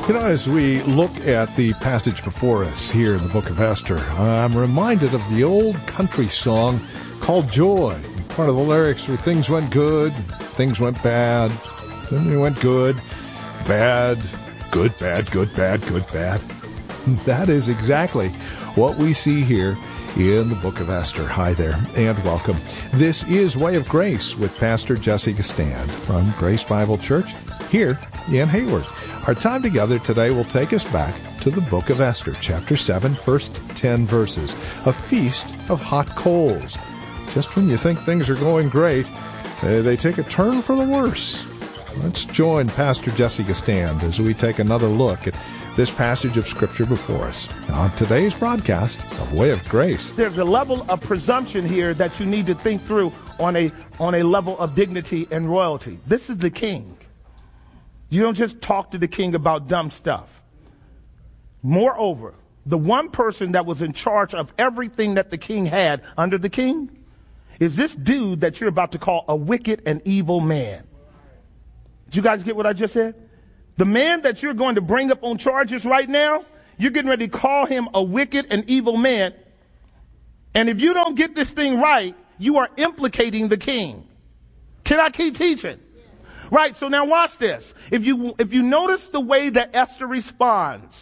You know, as we look at the passage before us here in the book of Esther, I'm reminded of the old country song called Joy. Part of the lyrics were things went good, things went bad, then they went good, bad, good, bad, good, bad, good, bad. That is exactly what we see here in the book of Esther. Hi there, and welcome. This is Way of Grace with Pastor Jesse Gistand from Grace Bible Church here in Hayward. Our time together today will take us back to the book of Esther, chapter 7, first 10 verses, a feast of hot coals. Just when you think things are going great, they take a turn for the worse. Let's join Pastor Jesse Gistand as we take another look at this passage of Scripture before us on today's broadcast of Way of Grace. There's a level of presumption here that you need to think through on a level of dignity and royalty. This is the king. You don't just talk to the king about dumb stuff. Moreover, the one person that was in charge of everything that the king had under the king is this dude that you're about to call a wicked and evil man. Did you guys get what I just said? The man that you're going to bring up on charges right now, you're getting ready to call him a wicked and evil man. And if you don't get this thing right, you are implicating the king. Can I keep teaching? Right, so now watch this. If you notice the way that Esther responds,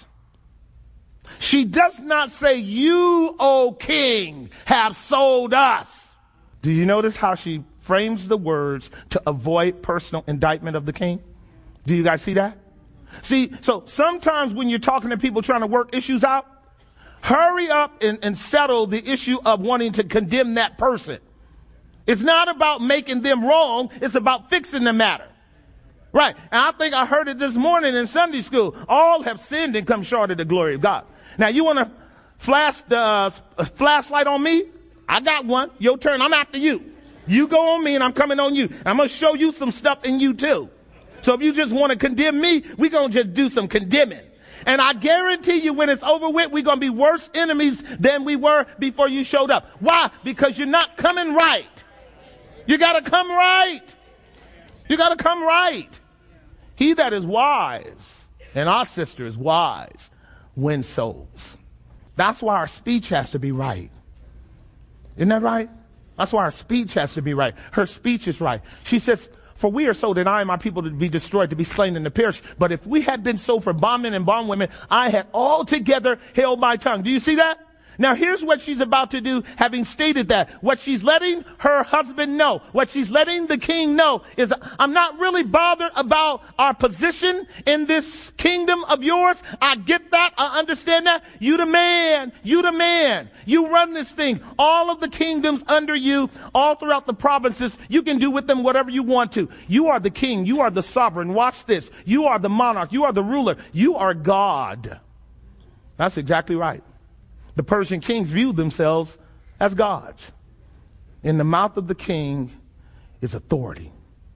she does not say, "You, O king, have sold us." Do you notice how she frames the words to avoid personal indictment of the king? Do you guys see that? See, so sometimes when you're talking to people trying to work issues out, hurry up and settle the issue of wanting to condemn that person. It's not about making them wrong. It's about fixing the matter. Right. And I think I heard it this morning in Sunday school. All have sinned and come short of the glory of God. Now, you want to flash the flashlight on me? I got one. Your turn. I'm after you. You go on me and I'm coming on you. I'm going to show you some stuff in you too. So if you just want to condemn me, we're going to just do some condemning. And I guarantee you when it's over with, we're going to be worse enemies than we were before you showed up. Why? Because you're not coming right. You got to come right. You got to come right. He that is wise, and our sister is wise, wins souls. That's why our speech has to be right. Isn't that right? That's why our speech has to be right. Her speech is right. She says, "For we are so denying my people to be destroyed, to be slain and to perish. But if we had been so for bondmen and bondwomen, I had altogether held my tongue." Do you see that? Now here's what she's about to do, having stated that. What she's letting her husband know, what she's letting the king know is, I'm not really bothered about our position in this kingdom of yours. I get that. I understand that. You the man. You the man. You run this thing. All of the kingdoms under you, all throughout the provinces, you can do with them whatever you want to. You are the king. You are the sovereign. Watch this. You are the monarch. You are the ruler. You are God. That's exactly right. The Persian kings viewed themselves as gods. In the mouth of the king is authority.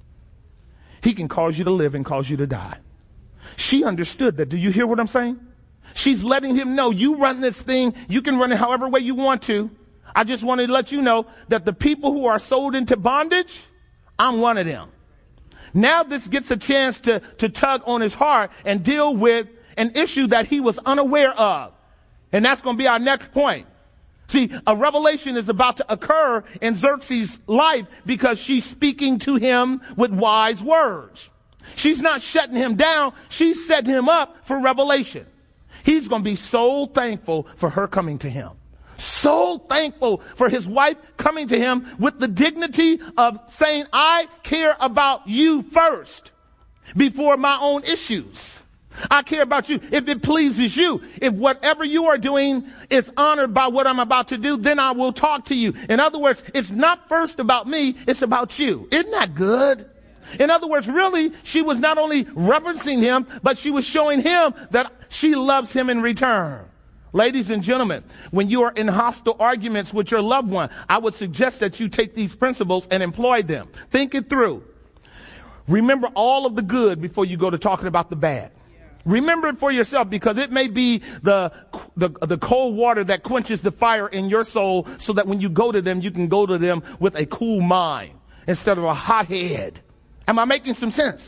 He can cause you to live and cause you to die. She understood that. Do you hear what I'm saying? She's letting him know, you run this thing. You can run it however way you want to. I just wanted to let you know that the people who are sold into bondage, I'm one of them. Now this gets a chance to tug on his heart and deal with an issue that he was unaware of. And that's going to be our next point. See, a revelation is about to occur in Xerxes' life because she's speaking to him with wise words. She's not shutting him down. She's setting him up for revelation. He's going to be so thankful for her coming to him. So thankful for his wife coming to him with the dignity of saying, I care about you first before my own issues. I care about you. If it pleases you, if whatever you are doing is honored by what I'm about to do, then I will talk to you. In other words, it's not first about me, it's about you. Isn't that good? In other words, really, she was not only reverencing him, but she was showing him that she loves him in return. Ladies and gentlemen, when you are in hostile arguments with your loved one, I would suggest that you take these principles and employ them. Think it through. Remember all of the good before you go to talking about the bad. Remember it for yourself, because it may be the cold water that quenches the fire in your soul, so that when you go to them, you can go to them with a cool mind instead of a hot head. Am I making some sense?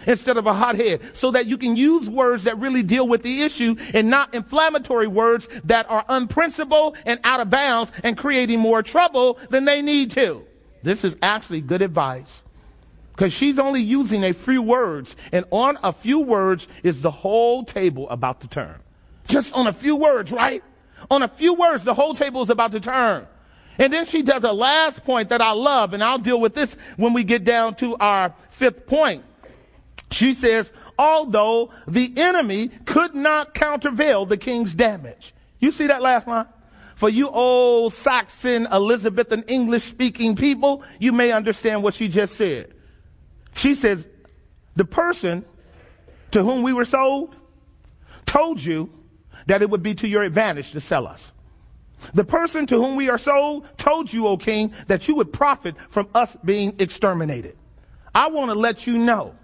instead of a hot head, so that you can use words that really deal with the issue and not inflammatory words that are unprincipled and out of bounds and creating more trouble than they need to. This is actually good advice, because she's only using a few words, and on a few words is the whole table about to turn. Just on a few words, right? On a few words, the whole table is about to turn. And then she does a last point that I love, and I'll deal with this when we get down to our fifth point. She says, although the enemy could not countervail the king's damage. You see that last line? For you old Saxon, Elizabethan, English-speaking people, you may understand what she just said. She says, the person to whom we were sold told you that it would be to your advantage to sell us. The person to whom we are sold told you, O king, that you would profit from us being exterminated. I want to let you know,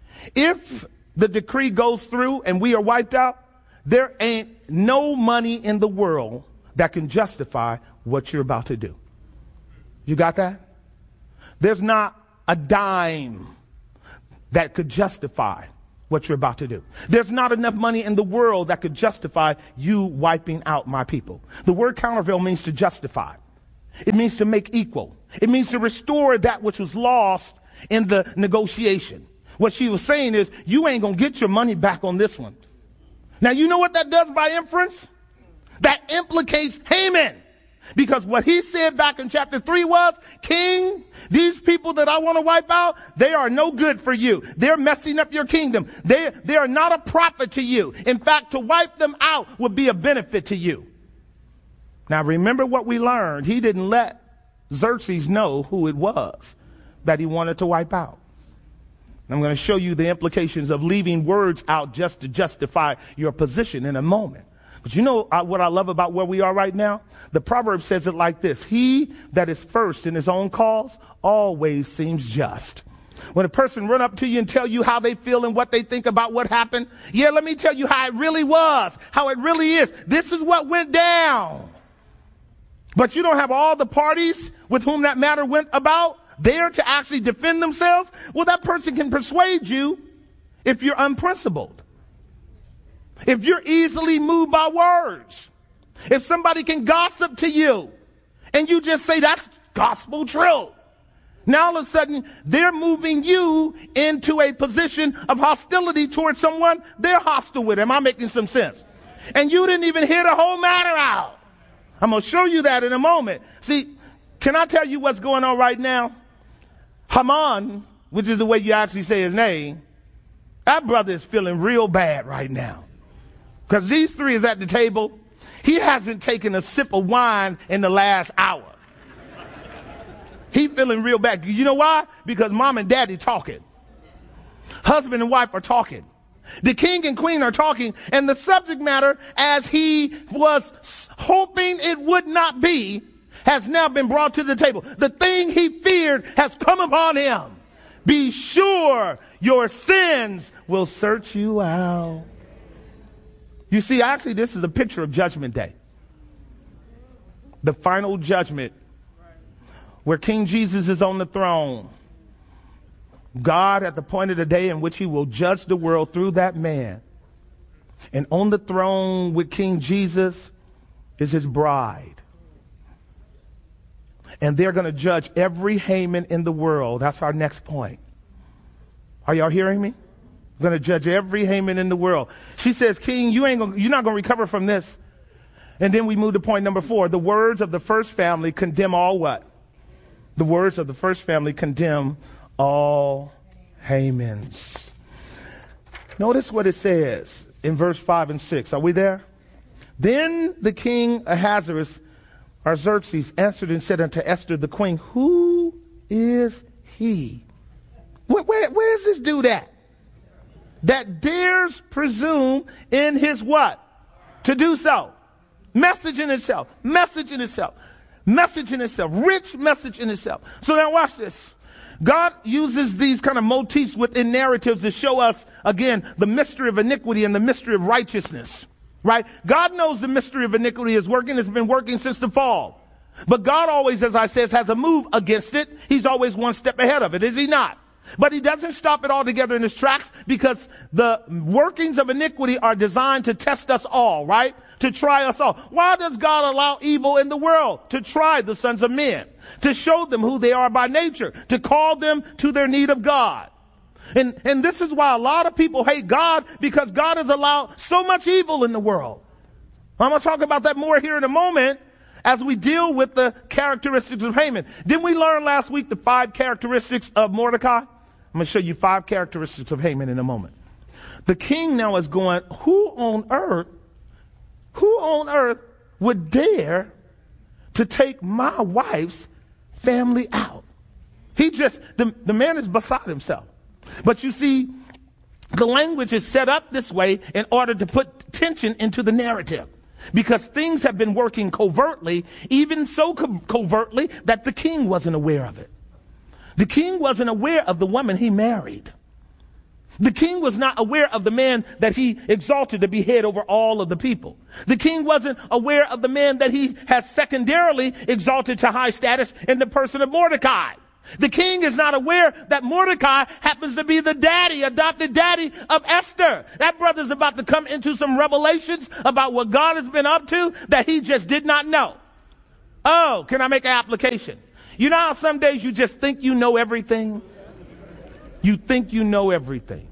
if the decree goes through and we are wiped out, there ain't no money in the world that can justify what you're about to do. You got that? There's not a dime that could justify what you're about to do. There's not enough money in the world that could justify you wiping out my people. The word countervail means to justify. It means to make equal. It means to restore that which was lost in the negotiation. What she was saying is, you ain't gonna get your money back on this one. Now, you know what that does by inference? That implicates Haman. Because what he said back in chapter 3 was, King, these people that I want to wipe out, they are no good for you. They're messing up your kingdom. They are not a profit to you. In fact, to wipe them out would be a benefit to you. Now, remember what we learned. He didn't let Xerxes know who it was that he wanted to wipe out. I'm going to show you the implications of leaving words out just to justify your position in a moment. But you know what I love about where we are right now? The proverb says it like this: he that is first in his own cause always seems just. When a person run up to you and tell you how they feel and what they think about what happened, yeah, let me tell you how it really was, how it really is. This is what went down. But you don't have all the parties with whom that matter went about there to actually defend themselves. Well, that person can persuade you if you're unprincipled. If you're easily moved by words. If somebody can gossip to you and you just say that's gospel truth. Now all of a sudden they're moving you into a position of hostility towards someone they're hostile with. Am I making some sense? And you didn't even hear the whole matter out. I'm going to show you that in a moment. See, can I tell you what's going on right now? Haman, which is the way you actually say his name, that brother is feeling real bad right now. Because these three is at the table. He hasn't taken a sip of wine in the last hour. He feeling real bad. You know why? Because mom and daddy talking. Husband and wife are talking. The king and queen are talking. And the subject matter, as he was hoping it would not be, has now been brought to the table. The thing he feared has come upon him. Be sure your sins will search you out. You see, actually, this is a picture of Judgment Day. The final judgment where King Jesus is on the throne. God at the point of the day in which he will judge the world through that man. And on the throne with King Jesus is his bride. And they're going to judge every Haman in the world. That's our next point. Are y'all hearing me? We're going to judge every Haman in the world. She says, King, you're not going to recover from this. And then we move to point number 4. The words of the first family condemn all what? The words of the first family condemn all Hamans. Notice what it says in verse 5 and 6. Are we there? Then the king Ahasuerus, or Xerxes, answered and said unto Esther the queen, who is he? Where is this dude at? That dares presume in his what? To do so. Message in itself. Message in itself. Message in itself. Rich message in itself. So now watch this. God uses these kind of motifs within narratives to show us, again, the mystery of iniquity and the mystery of righteousness. Right? God knows the mystery of iniquity is working. It's been working since the fall. But God always, as I says, has a move against it. He's always one step ahead of it, is he not? But he doesn't stop it all together in his tracks, because the workings of iniquity are designed to test us all, right? To try us all. Why does God allow evil in the world? To try the sons of men, to show them who they are by nature, to call them to their need of God. And this is why a lot of people hate God, because God has allowed so much evil in the world. I'm going to talk about that more here in a moment as we deal with the characteristics of Haman. Didn't we learn last week the 5 characteristics of Mordecai? I'm going to show you 5 characteristics of Haman in a moment. The king now is going, who on earth would dare to take my wife's family out? The man is beside himself. But you see, the language is set up this way in order to put tension into the narrative, because things have been working covertly, even so covertly that the king wasn't aware of it. The king wasn't aware of the woman he married. The king was not aware of the man that he exalted to be head over all of the people. The king wasn't aware of the man that he has secondarily exalted to high status in the person of Mordecai. The king is not aware that Mordecai happens to be the adopted daddy of Esther. That brother's about to come into some revelations about what God has been up to that he just did not know. Oh, can I make an application? You know how some days you just think you know everything? You think you know everything.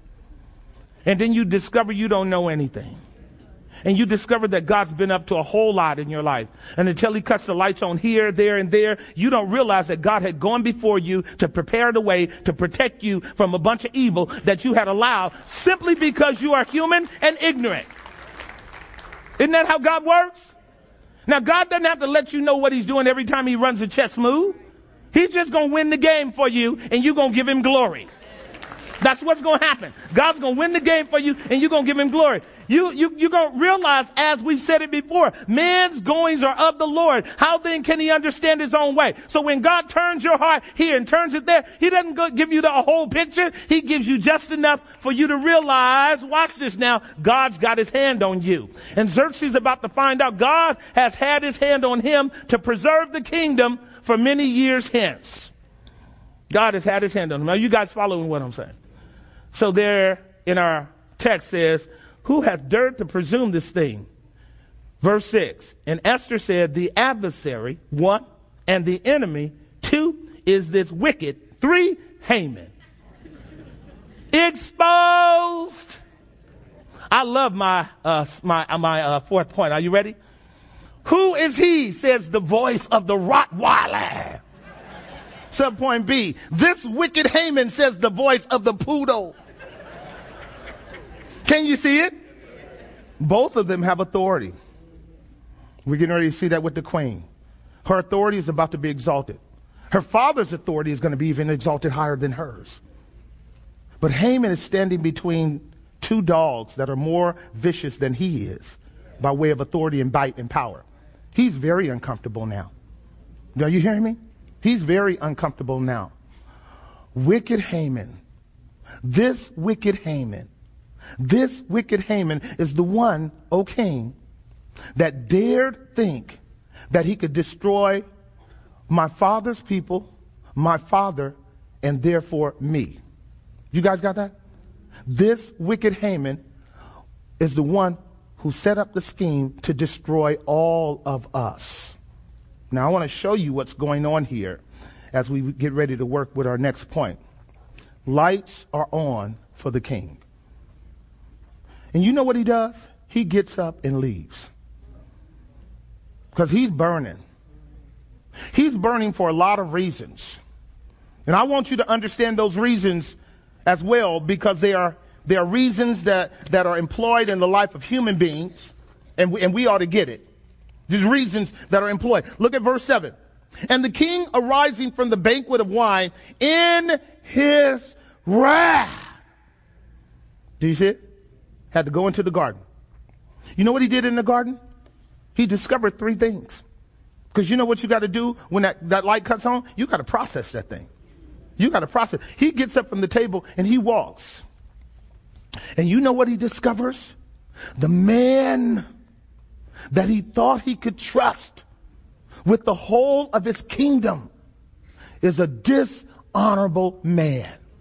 And then you discover you don't know anything. And you discover that God's been up to a whole lot in your life. And until he cuts the lights on here, there, and there, you don't realize that God had gone before you to prepare the way to protect you from a bunch of evil that you had allowed simply because you are human and ignorant. Isn't that how God works? Now, God doesn't have to let you know what he's doing every time he runs a chess move. He's just going to win the game for you, and you're going to give him glory. That's what's going to happen. God's going to win the game for you, and you're going to give him glory. You're going to realize, as we've said it before, man's goings are of the Lord. How then can he understand his own way? So when God turns your heart here and turns it there, he doesn't give you the whole picture. He gives you just enough for you to realize, watch this now, God's got his hand on you. And Xerxes is about to find out God has had his hand on him to preserve the kingdom for many years hence. God has had his hand on him. Now, you guys following what I'm saying? So there in our text says, who hath dared to presume this thing? Verse 6. And Esther said, the adversary, 1, and the enemy, 2, is this wicked, 3, Haman. Exposed. I love my fourth point. Are you ready? Who is he? Says the voice of the Rottweiler. Subpoint B. This wicked Haman, says the voice of the poodle. Can you see it? Both of them have authority. We're getting ready to see that with the queen. Her authority is about to be exalted. Her father's authority is going to be even exalted higher than hers. But Haman is standing between 2 dogs that are more vicious than he is by way of authority and bite and power. He's very uncomfortable now. Are you hearing me? He's very uncomfortable now. Wicked Haman. This wicked Haman is the one, O king, that dared think that he could destroy my father's people, my father, and therefore me. You guys got that? This wicked Haman is the one who set up the scheme to destroy all of us. Now, I want to show you what's going on here as we get ready to work with our next point. Lights are on for the king. And you know what he does? He gets up and leaves. Because he's burning. He's burning for a lot of reasons. And I want you to understand those reasons as well, because they are reasons that are employed in the life of human beings, and we ought to get it. These reasons that are employed. Look at verse 7. And the king, arising from the banquet of wine in his wrath. Do you see it? Had to go into the garden. You know what he did in the garden? He discovered 3 things. Because you know what you got to do when that light cuts on? You got to process that thing. You got to process. He gets up from the table and he walks. And you know what he discovers? The man that he thought he could trust with the whole of his kingdom is a dishonorable man.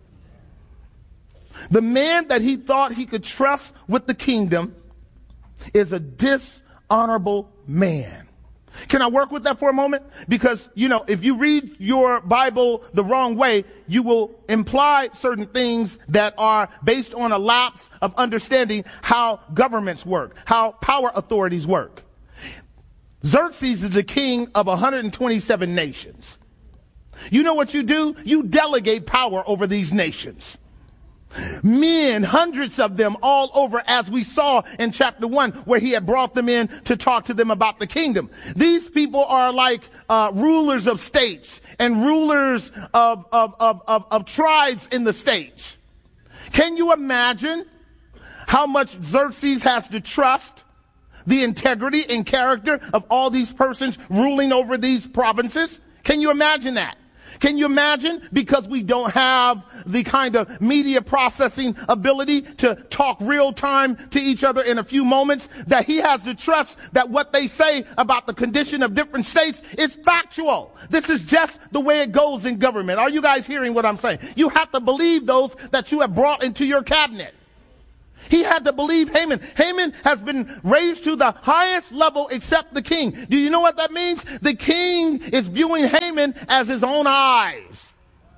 The man that he thought he could trust with the kingdom is a dishonorable man. Can I work with that for a moment? Because, if you read your Bible the wrong way, you will imply certain things that are based on a lapse of understanding how governments work, how power authorities work. Xerxes is the king of 127 nations. You know what you do? You delegate power over these nations. Men, hundreds of them all over, as we saw in chapter 1, where he had brought them in to talk to them about the kingdom. These people are like rulers of states and rulers of tribes in the states. Can you imagine how much Xerxes has to trust the integrity and character of all these persons ruling over these provinces? Can you imagine that? Can you imagine? Because we don't have the kind of media processing ability to talk real time to each other in a few moments, that he has to trust that what they say about the condition of different states is factual. This is just the way it goes in government. Are you guys hearing what I'm saying? You have to believe those that you have brought into your cabinet. He had to believe Haman. Haman has been raised to the highest level except the king. Do you know what that means? The king is viewing Haman as his own eyes.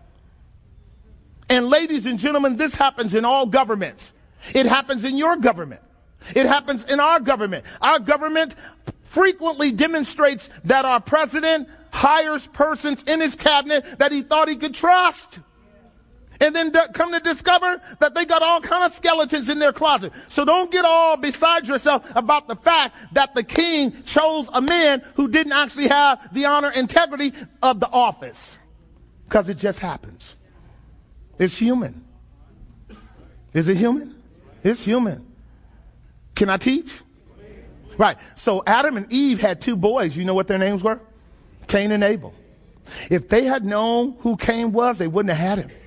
And ladies and gentlemen, this happens in all governments. It happens in your government. It happens in our government. Our government frequently demonstrates that our president hires persons in his cabinet that he thought he could trust. And then come to discover that they got all kind of skeletons in their closet. So don't get all beside yourself about the fact that the king chose a man who didn't actually have the honor and integrity of the office. Because it just happens. It's human. Is it human? It's human. Can I teach? Right. So Adam and Eve had two boys. You know what their names were? Cain and Abel. If they had known who Cain was, they wouldn't have had him.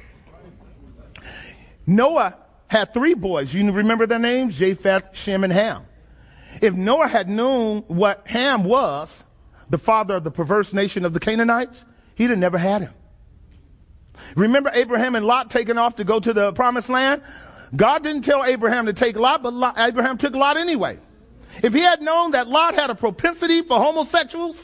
Noah had three boys. You remember their names? Japheth, Shem, and Ham. If Noah had known what Ham was, the father of the perverse nation of the Canaanites, he'd have never had him. Remember Abraham and Lot taking off to go to the promised land? God didn't tell Abraham to take Lot, but Abraham took Lot anyway. If he had known that Lot had a propensity for homosexuals,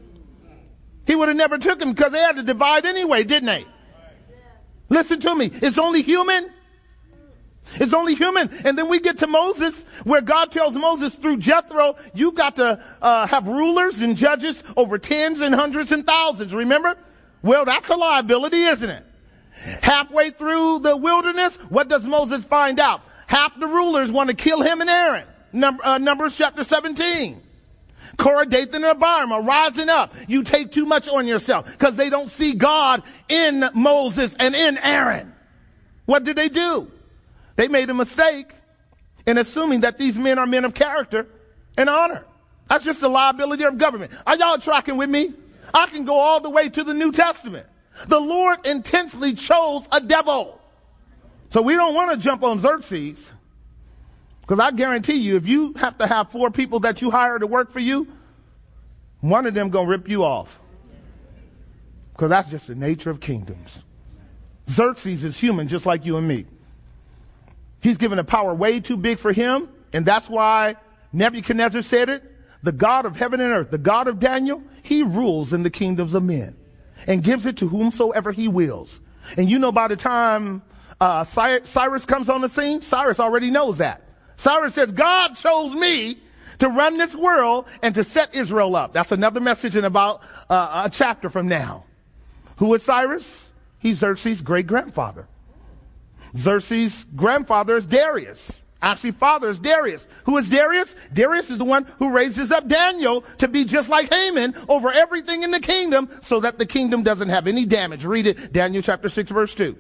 he would have never took him, because they had to divide anyway, didn't they? Listen to me. It's only human. It's only human. And then we get to Moses, where God tells Moses through Jethro, you got to have rulers and judges over tens and hundreds and thousands. Remember? Well, that's a liability, isn't it? Halfway through the wilderness, what does Moses find out? Half the rulers want to kill him and Aaron. Numbers chapter 17. Korah, Dathan, and Abiram are rising up. You take too much on yourself, because they don't see God in Moses and in Aaron. What did they do? They made a mistake in assuming that these men are men of character and honor. That's just the liability of government. Are y'all tracking with me? I can go all the way to the New Testament. The Lord intentionally chose a devil. So we don't want to jump on Xerxes, because I guarantee you, if you have to have 4 people that you hire to work for you, one of them going to rip you off. Because that's just the nature of kingdoms. Xerxes is human, just like you and me. He's given a power way too big for him. And that's why Nebuchadnezzar said it. The God of heaven and earth, the God of Daniel, he rules in the kingdoms of men and gives it to whomsoever he wills. And you know, by the time Cyrus comes on the scene, Cyrus already knows that. Cyrus says, God chose me to run this world and to set Israel up. That's another message in about a chapter from now. Who is Cyrus? He's Xerxes' great-grandfather. Xerxes' grandfather is Darius. Actually, father is Darius. Who is Darius? Darius is the one who raises up Daniel to be just like Haman over everything in the kingdom, so that the kingdom doesn't have any damage. Read it, Daniel chapter 6, verse 2.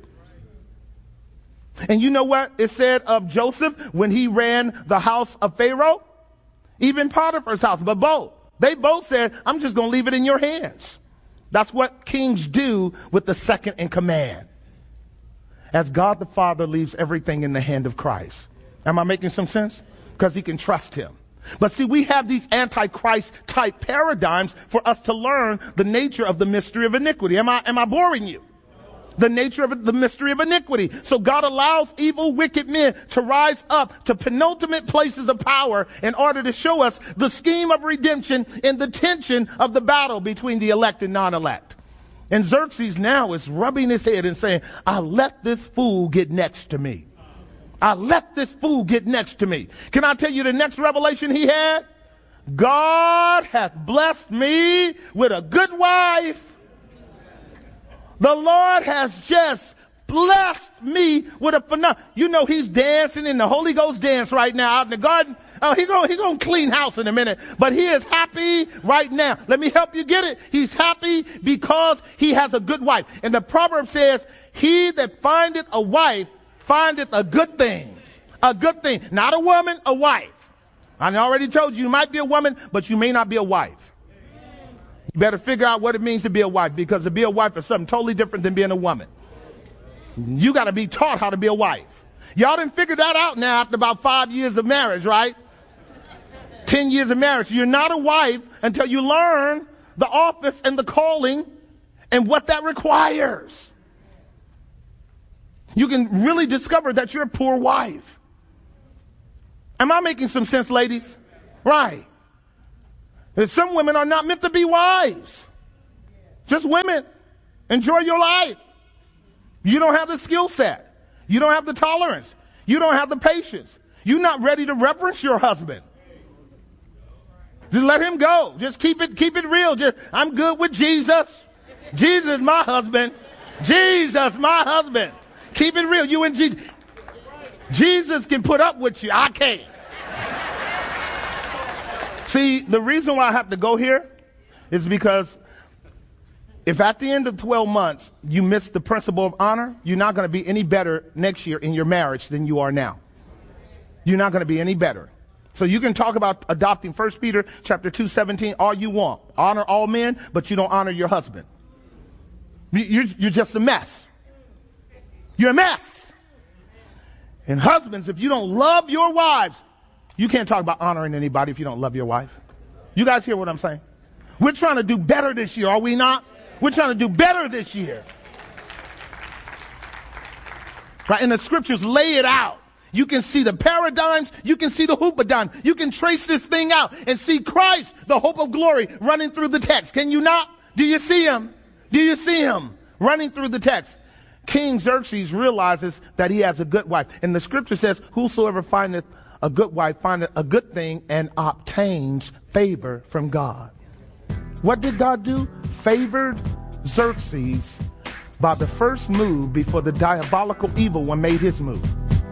And you know what it said of Joseph when he ran the house of Pharaoh? Even Potiphar's house, but both. They both said, I'm just going to leave it in your hands. That's what kings do with the second in command. As God the Father leaves everything in the hand of Christ. Am I making some sense? Because he can trust him. But see, we have these antichrist type paradigms for us to learn the nature of the mystery of iniquity. Am I boring you? The nature of it, the mystery of iniquity. So God allows evil, wicked men to rise up to penultimate places of power in order to show us the scheme of redemption and the tension of the battle between the elect and non-elect. And Xerxes now is rubbing his head and saying, I let this fool get next to me. I let this fool get next to me. Can I tell you the next revelation he had? God hath blessed me with a good wife. The Lord has just blessed me with a phenomenal. You know, he's dancing in the Holy Ghost dance right now out in the garden. Oh, he's going to clean house in a minute, but he is happy right now. Let me help you get it. He's happy because he has a good wife. And the proverb says, he that findeth a wife findeth a good thing. A good thing. Not a woman, a wife. I already told you, you might be a woman, but you may not be a wife. You better figure out what it means to be a wife, because to be a wife is something totally different than being a woman. You got to be taught how to be a wife. Y'all didn't figure that out now after about 5 years of marriage, right? 10 years of marriage. You're not a wife until you learn the office and the calling and what that requires. You can really discover that you're a poor wife. Am I making some sense, ladies? Right. That some women are not meant to be wives. Just women. Enjoy your life. You don't have the skill set. You don't have the tolerance. You don't have the patience. You're not ready to reverence your husband. Just let him go. Just keep it real. I'm good with Jesus. Jesus is my husband. Jesus, my husband. Keep it real. You and Jesus. Jesus can put up with you. I can't. See, the reason why I have to go here is because if at the end of 12 months you miss the principle of honor, you're not going to be any better next year in your marriage than you are now. You're not going to be any better. So you can talk about adopting 1 Peter chapter 2:17 all you want. Honor all men, but you don't honor your husband. You're just a mess. You're a mess. And husbands, if you don't love your wives, you can't talk about honoring anybody if you don't love your wife. You guys hear what I'm saying? We're trying to do better this year, are we not? We're trying to do better this year. Right? And the scriptures lay it out. You can see the paradigms. You can see the hoopadime. You can trace this thing out and see Christ, the hope of glory, running through the text. Can you not? Do you see him? Do you see him running through the text? King Xerxes realizes that he has a good wife. And the scripture says, whosoever findeth a good wife findeth a good thing and obtains favor from God. What did God do? Favored Xerxes by the first move before the diabolical evil one made his move.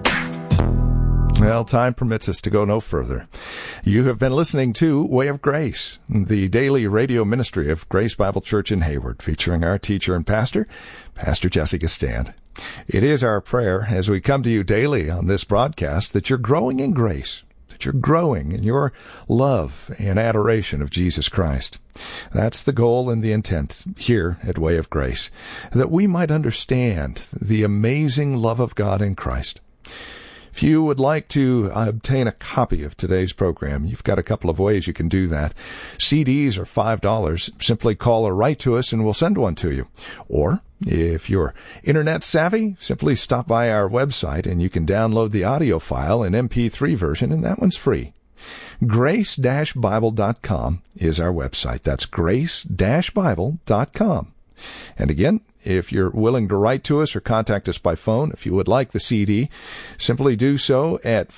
Well, time permits us to go no further. You have been listening to Way of Grace, the daily radio ministry of Grace Bible Church in Hayward, featuring our teacher and pastor, Pastor Jessica Stand. It is our prayer as we come to you daily on this broadcast that you're growing in grace, that you're growing in your love and adoration of Jesus Christ. That's the goal and the intent here at Way of Grace, that we might understand the amazing love of God in Christ. If you would like to obtain a copy of today's program, you've got a couple of ways you can do that. CDs are $5. Simply call or write to us and we'll send one to you. Or if you're internet savvy, simply stop by our website and you can download the audio file in MP3 version, and that one's free. Grace-Bible.com is our website. That's grace-bible.com. And again, if you're willing to write to us or contact us by phone, if you would like the CD, simply do so at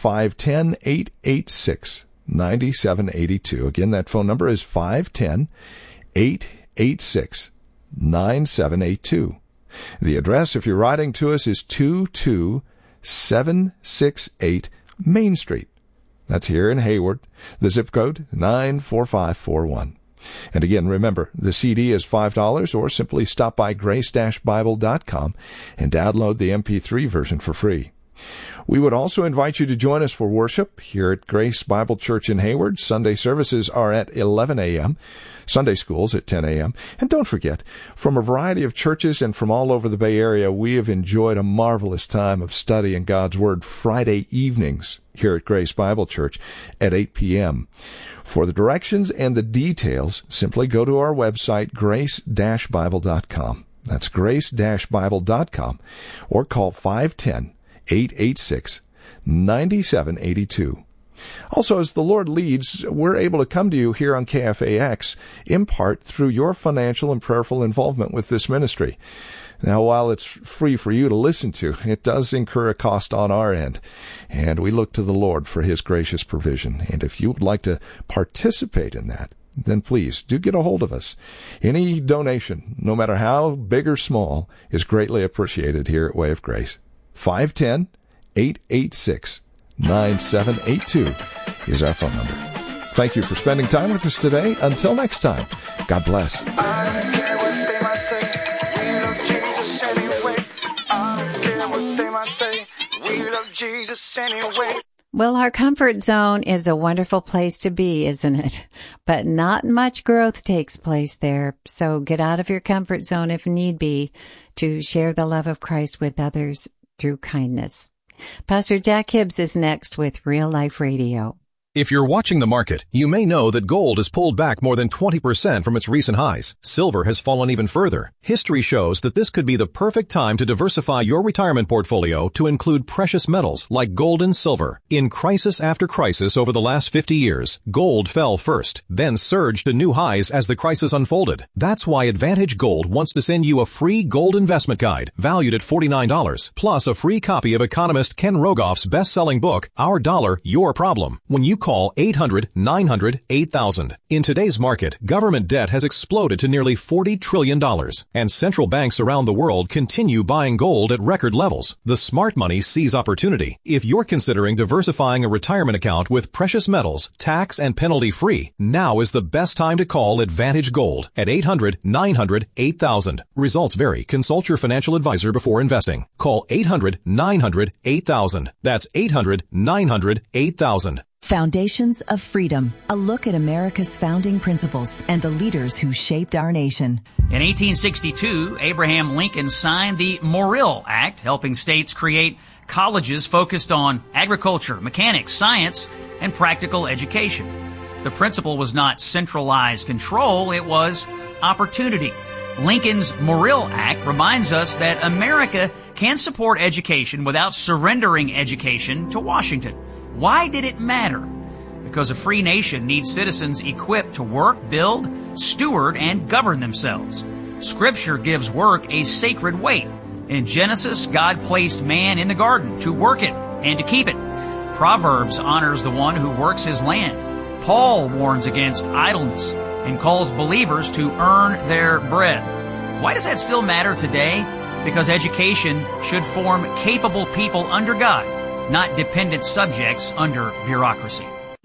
510-886-9782. Again, that phone number is 510-886-9782. The address, if you're writing to us, is 22768 Main Street. That's here in Hayward. The zip code, 94541. And again, remember, the CD is $5, or simply stop by grace-bible.com and download the MP3 version for free. We would also invite you to join us for worship here at Grace Bible Church in Hayward. Sunday services are at 11 a.m., Sunday schools at 10 a.m. And don't forget, from a variety of churches and from all over the Bay Area, we have enjoyed a marvelous time of study in God's Word Friday evenings here at Grace Bible Church at 8 p.m. For the directions and the details, simply go to our website, grace-bible.com. That's grace-bible.com, or call 510-886-9782. Also, as the Lord leads, we're able to come to you here on KFAX, in part through your financial and prayerful involvement with this ministry. Now, while it's free for you to listen to, it does incur a cost on our end, and we look to the Lord for His gracious provision. And if you would like to participate in that, then please do get a hold of us. Any donation, no matter how big or small, is greatly appreciated here at Way of Grace. 510-886-9782 is our phone number. Thank you for spending time with us today. Until next time, God bless. I don't care what they might say. We love Jesus anyway. I don't care what they might say. We love Jesus anyway. Well, our comfort zone is a wonderful place to be, isn't it? But not much growth takes place there. So get out of your comfort zone if need be to share the love of Christ with others through kindness. Pastor Jack Hibbs is next with Real Life Radio. If you're watching the market, you may know that gold has pulled back more than 20% from its recent highs. Silver has fallen even further. History shows that this could be the perfect time to diversify your retirement portfolio to include precious metals like gold and silver. In crisis after crisis over the last 50 years, gold fell first, then surged to new highs as the crisis unfolded. That's why Advantage Gold wants to send you a free gold investment guide valued at $49, plus a free copy of economist Ken Rogoff's best-selling book, Our Dollar, Your Problem, when you call 800-900-8000. In today's market, government debt has exploded to nearly $40 trillion, and central banks around the world continue buying gold at record levels. The smart money sees opportunity. If you're considering diversifying a retirement account with precious metals, tax and penalty-free, now is the best time to call Advantage Gold at 800-900-8000. Results vary. Consult your financial advisor before investing. Call 800-900-8000. That's 800-900-8000. Foundations of Freedom, a look at America's founding principles and the leaders who shaped our nation. In 1862, Abraham Lincoln signed the Morrill Act, helping states create colleges focused on agriculture, mechanics, science, and practical education. The principle was not centralized control, it was opportunity. Lincoln's Morrill Act reminds us that America can support education without surrendering education to Washington. Why did it matter? Because a free nation needs citizens equipped to work, build, steward, and govern themselves. Scripture gives work a sacred weight. In Genesis, God placed man in the garden to work it and to keep it. Proverbs honors the one who works his land. Paul warns against idleness and calls believers to earn their bread. Why does that still matter today? Because education should form capable people under God, not dependent subjects under bureaucracy.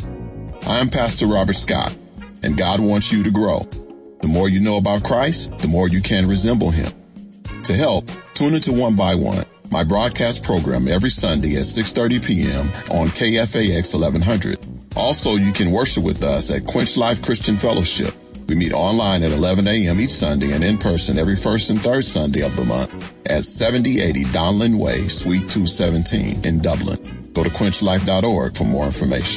I'm Pastor Robert Scott, and God wants you to grow. The more you know about Christ, the more you can resemble Him. To help, tune into One by One, my broadcast program every Sunday at 6:30 p.m. on KFAX 1100. Also, you can worship with us at Quench Life Christian Fellowship. We meet online at 11 a.m. each Sunday and in person every first and third Sunday of the month at 7080 Donlin Way, Suite 217 in Dublin. Go to quenchlife.org for more information.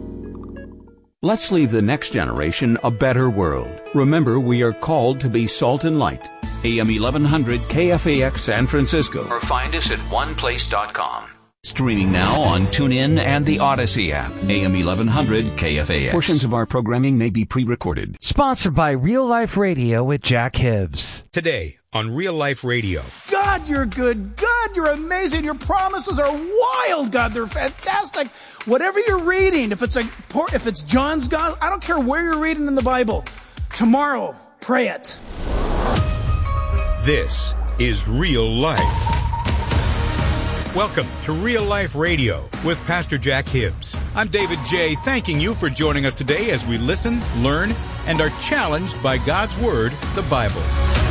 Let's leave the next generation a better world. Remember, we are called to be salt and light. AM 1100 KFAX San Francisco. Or find us at oneplace.com. Streaming now on TuneIn and the Odyssey app. AM 1100 KFAX. Portions of our programming may be pre-recorded. Sponsored by Real Life Radio with Jack Hibbs. Today on Real Life Radio. God, you're good. God, you're amazing. Your promises are wild, God. They're fantastic. Whatever you're reading, if it's John's Gospel, I don't care where you're reading in the Bible. Tomorrow, pray it. This is Real Life. Welcome to Real Life Radio with Pastor Jack Hibbs. I'm David J., thanking you for joining us today as we listen, learn, and are challenged by God's Word, the Bible.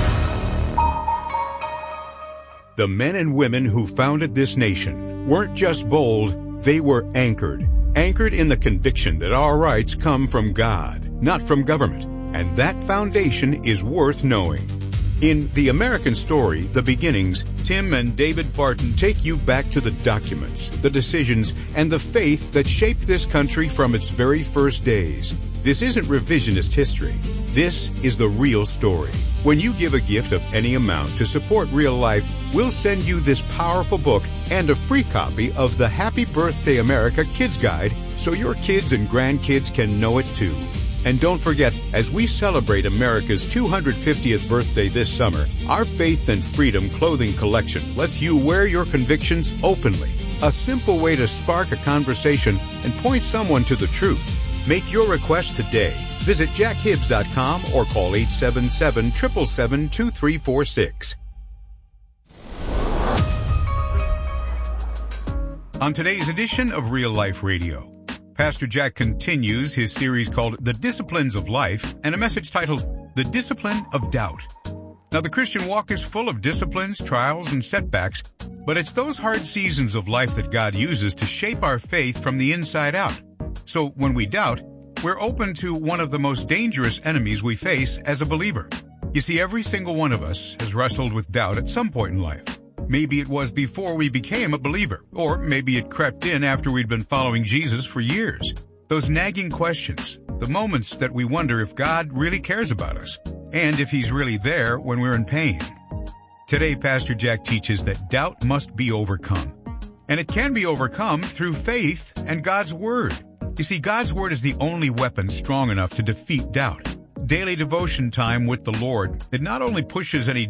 The men and women who founded this nation weren't just bold, they were anchored. Anchored in the conviction that our rights come from God, not from government. And that foundation is worth knowing. In The American Story, The Beginnings, Tim and David Barton take you back to the documents, the decisions, and the faith that shaped this country from its very first days. This isn't revisionist history. This is the real story. When you give a gift of any amount to support Real Life, we'll send you this powerful book and a free copy of the Happy Birthday America Kids Guide so your kids and grandkids can know it too. And don't forget, as we celebrate America's 250th birthday this summer, our Faith and Freedom clothing collection lets you wear your convictions openly. A simple way to spark a conversation and point someone to the truth. Make your request today. Visit jackhibbs.com or call 877-777-2346. On today's edition of Real Life Radio, Pastor Jack continues his series called The Disciplines of Life and a message titled The Discipline of Doubt. Now, the Christian walk is full of disciplines, trials, and setbacks, but it's those hard seasons of life that God uses to shape our faith from the inside out. So when we doubt, we're open to one of the most dangerous enemies we face as a believer. You see, every single one of us has wrestled with doubt at some point in life. Maybe it was before we became a believer, or maybe it crept in after we'd been following Jesus for years. Those nagging questions, the moments that we wonder if God really cares about us, and if He's really there when we're in pain. Today, Pastor Jack teaches that doubt must be overcome. And it can be overcome through faith and God's Word. You see, God's Word is the only weapon strong enough to defeat doubt. Daily devotion time with the Lord, it not only pushes any